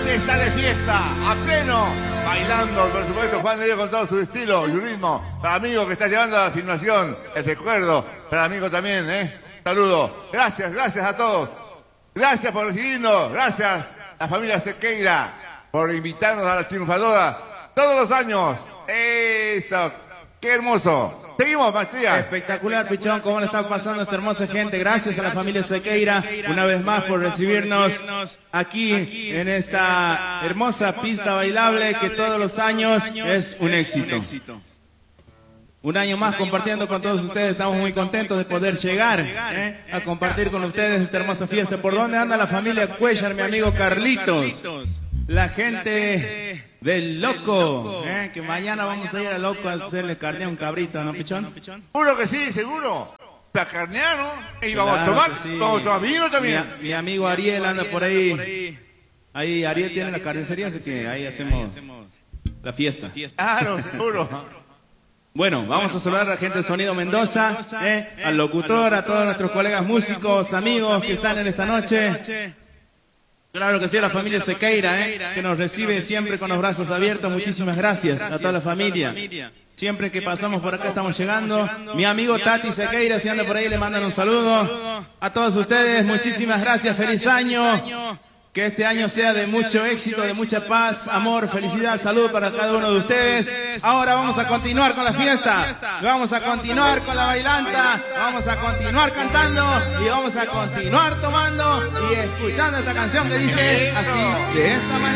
noche está de fiesta, a pleno, bailando, por supuesto, Juan de Dios con todo su estilo y su ritmo. Para amigo que está llevando la filmación, el recuerdo, para amigo también, Saludo. Gracias, gracias a todos. Gracias por recibirnos, gracias a la familia Sequeira por invitarnos a la triunfadora todos los años. Eso, qué hermoso. Seguimos, maestría. Espectacular, Pichón, cómo le está pasando a esta hermosa gente. Gracias a la familia Sequeira, una vez más por recibirnos aquí en esta hermosa pista bailable que todos los años es un éxito. Un año más compartiendo con todos ustedes, estamos muy contentos de poder llegar a compartir con ustedes esta hermosa fiesta. ¿Por dónde anda la familia Cuellar, mi amigo Carlitos? La gente del Loco, que mañana vamos a ir al Loco a hacerle carne a un cabrito, ¿no, Pichón? Seguro que sí, seguro. Para carnear, ¿no? Y vamos a tomar, sí. Vamos a tomar vino también. Mi amigo Ariel anda por ahí. Ahí Ariel tiene la carnicería, así que ahí hacemos la fiesta. Claro, seguro. Bueno, vamos a saludar a la gente de Sonido Mendoza, al locutor, a todos nuestros colegas músicos, amigos que están en esta noche. Claro que sí, a la familia Sequeira, que nos recibe siempre con los brazos abiertos. Muchísimas gracias a toda la familia. Siempre que pasamos por acá estamos llegando. Mi amigo Tati Sequeira, si anda por ahí, le mandan un saludo. A todos ustedes, muchísimas gracias. Feliz año. Que este año sea de mucho éxito, de mucha paz, amor, felicidad, salud para cada uno de ustedes. Ahora vamos a continuar con la fiesta, vamos a continuar con la bailanta, vamos a continuar cantando y vamos a continuar tomando y escuchando esta canción que dice así, de esta manera.